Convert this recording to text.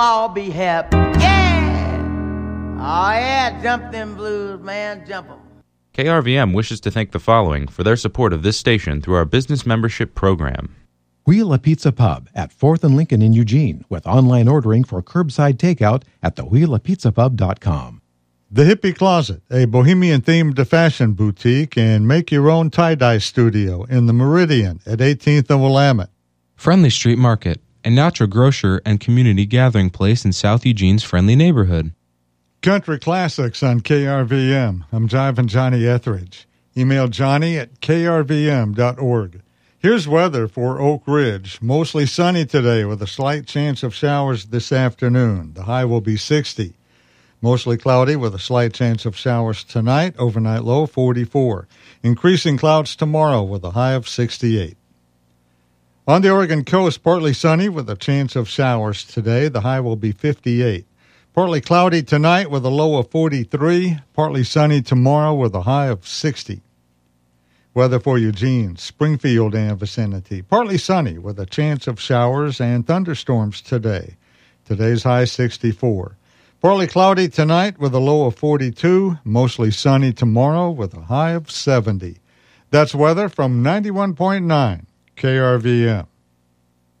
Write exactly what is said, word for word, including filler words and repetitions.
I'll be happy. Yeah! Oh, yeah, jump them blues, man, jump them. K R V M wishes to thank the following for their support of this station through our business membership program. Wheel a Pizza Pub at fourth and Lincoln in Eugene with online ordering for curbside takeout at the wheel a pizza pub dot com. The Hippie Closet, a bohemian-themed fashion boutique and make-your-own tie-dye studio in the Meridian at eighteenth and Willamette. Friendly Street Market, a natural grocer and community gathering place in South Eugene's friendly neighborhood. Country Classics on K R V M. I'm Jivin' Johnny Etheridge. Email Johnny at k r v m dot org. Here's weather for Oak Ridge. Mostly sunny today with a slight chance of showers this afternoon. The high will be sixty. Mostly cloudy with a slight chance of showers tonight. Overnight low forty-four. Increasing clouds tomorrow with a high of sixty-eight. On the Oregon coast, partly sunny with a chance of showers today. The high will be fifty-eight. Partly cloudy tonight with a low of forty-three. Partly sunny tomorrow with a high of sixty. Weather for Eugene, Springfield, and vicinity. Partly sunny with a chance of showers and thunderstorms today. Today's high sixty-four. Partly cloudy tonight with a low of forty-two. Mostly sunny tomorrow with a high of seventy. That's weather from ninety-one point nine K R V M.